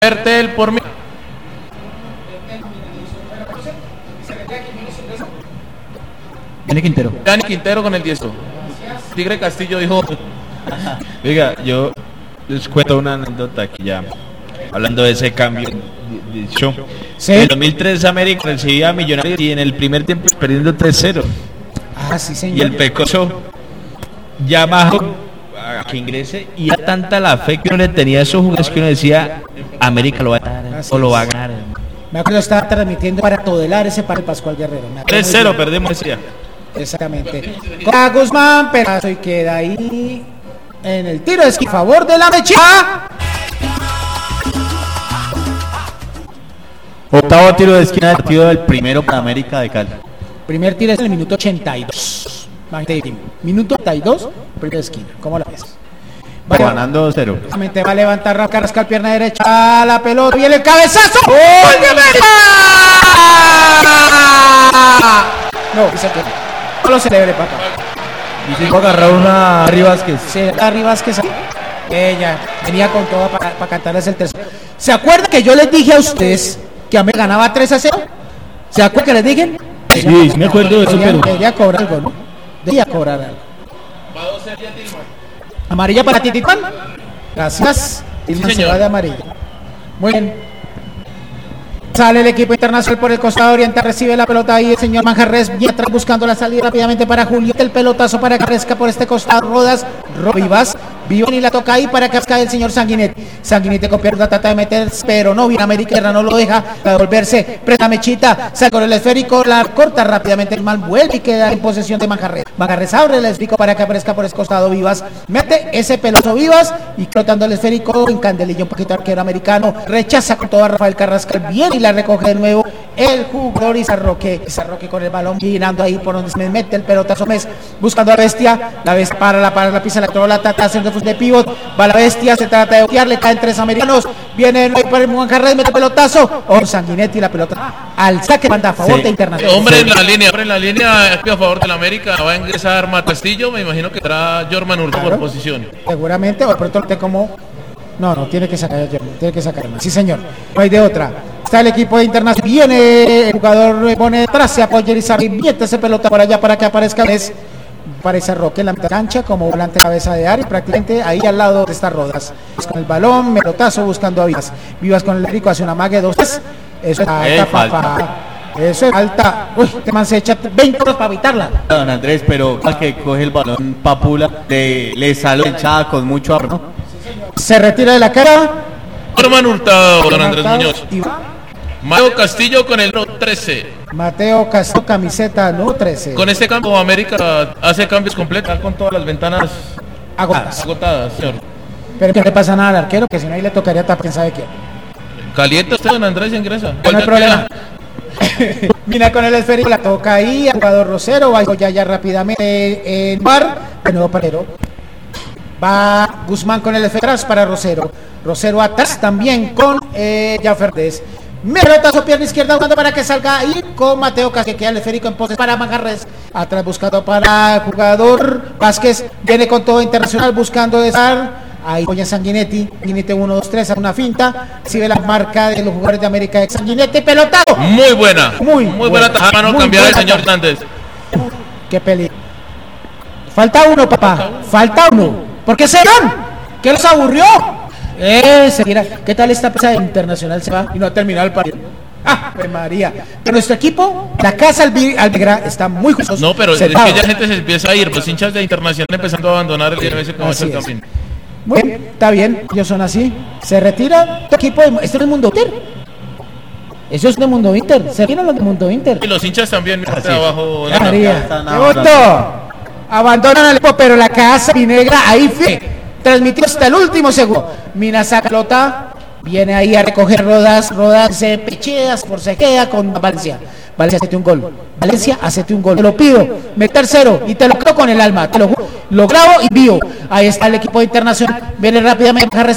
Bertel por mí. Viene Quintero. Dani Quintero con el 10. Tigre Castillo dijo. Oiga, yo les cuento una anécdota aquí ya, hablando de ese cambio de show. Sí. En 2003 América recibía a Millonarios y en el primer tiempo perdiendo 3-0. Ah, sí, señor. Y el Pecoso llama a que ingrese y era tanta la fe que uno le tenía a esos jugadores que uno decía América lo va a ganar o lo va a ganar. Me acuerdo, estaba transmitiendo para Todelar ese para el Pascual Guerrero. 3-0 perdemos, decía. Exactamente. Con a Guzmán, pedazo y queda ahí en el tiro de esquina a favor de la Mechita. Octavo tiro de esquina del partido del primero para América de Cali. Primer tiro es en el minuto 82. Minuto 82, primer de esquina. ¿Cómo la ves? Vale, ganando 2-0. Va a levantar Rafa Carrascal, pierna derecha, la pelota, viene el cabezazo. ¡Gol de América! No, dice que no lo celebre, papá. Y se agarrar una Harry Vázquez. Sí, Harry Vázquez. Ella venía con todo para cantarles el tercero. ¿Se acuerdan que yo les dije a ustedes que América ganaba 3-0? ¿Se acuerdan que les dije? Sí, me acuerdo de eso, pero debería cobrar algo, ¿no? Debería cobrar algo. Amarilla para Tititán. Gracias. Tilman se va de amarilla. Muy bien. Sale el equipo internacional por el costado oriental, recibe la pelota ahí el señor Manjarres, mientras buscando la salida rápidamente para Julio, el pelotazo para Carrasca por este costado, Rodas, Vivas, y la toca ahí para que cae el señor Sanguinetti. Sanguinetti con pierna trata de meter, pero no, viene América, no lo deja devolverse, presta Mechita, sale con el esférico, la corta rápidamente, el mal vuelve y queda en posesión de Manjarres. Manjarres abre el esférico para que aparezca por este costado Vivas, mete ese pelotazo Vivas y flotando el esférico en candelillo un poquito arquero americano, rechaza con todo a Rafael Carrascal, bien y la recoge de nuevo el jugador Izarroque con el balón girando ahí por donde se mete el pelotazo Mes, buscando a la bestia para la pisa, la trola, trata haciendo de pivot, va la bestia, se trata de bloquear, le caen tres americanos, viene para Juan Carrés, mete pelotazo, Sanguinetti la pelota al saque, manda a favor de Internacional. Hombre en la línea a favor de la América va a ingresar Matastillo, me imagino que traerá Jorman Hurtado por posición. Seguramente, o de pronto como no, tiene que sacar más. Sí, señor, no hay de otra. Está el equipo de Internacional, viene el jugador, pone detrás, se apoya y mete ese pelota por allá para que aparezca parece Roque en la mitad de cancha como volante cabeza de área, prácticamente ahí al lado de estas Rodas. Con el balón, melotazo buscando a Vivas con el Rico, hace una mague, 2-3. Eso es alta, papá. Eso es alta. Uy, este man se echa 20 horas para evitarla. Don Andrés, pero al que coge el balón Papula le sale echada con mucho amor, ¿no? Se retira de la cara. Jorman Hurtado, don Andrés Muñoz. Mateo Castillo con el 13. Mateo Castillo, camiseta no 13. Con este campo América hace cambios completos con todas las ventanas agotadas, señor. Pero que le pasa nada al arquero, que si no ahí le tocaría tapar, quién sabe qué. Caliente usted, don Andrés, ingresa. No hay problema. Mira con el esférico, la toca ahí, al jugador Rosero, va ya rápidamente en bar, de nuevo Parero. Va Guzmán con el esférico para Rosero. Rosero atrás también con Fernández. Melotazo, pierna izquierda, jugando para que salga ahí con Mateo Casque, que queda el esférico en poses para Manjarres. Atrás buscado para el jugador Vázquez. Viene con todo Internacional buscando estar. Ahí apoya Sanguinetti. Sanguinetti 1, 2, 3, a una finta. Sigue la marca de los jugadores de América de Sanguinetti. Pelotado. Muy buena. Muy buena tajada, no cambiada del señor Hernández. Qué peligro. Falta uno, papá. Falta uno. ¿Por qué se van? ¿Qué los aburrió? Mira, ¿qué tal esta pesa Internacional? Se va y no ha terminado el partido. María. Pero nuestro equipo, la casa Albigra, está muy justo. No, pero sentado. Es que ya gente se empieza a ir. Los hinchas de Internacional empezando a abandonar el IRS como es el campín. Muy bien, está bien, ellos son así. Se retira tu equipo. Esto es el Mundo Inter. Eso es de Mundo Inter. Se retiran los de Mundo Inter. Y los hinchas también. Abajo. María. ¡Qué voto! Abandonan al equipo, pero la casa negra ahí fue. Transmitió hasta el último segundo. Mina saca pelota, viene ahí a recoger Rodas se pechea, se queda con Valencia. Valencia, hacete un gol. Valencia, hacete un gol. Te lo pido, meter cero y te lo creo con el alma. Te lo juro. Lo grabo y vivo. Ahí está el equipo internacional. Viene rápidamente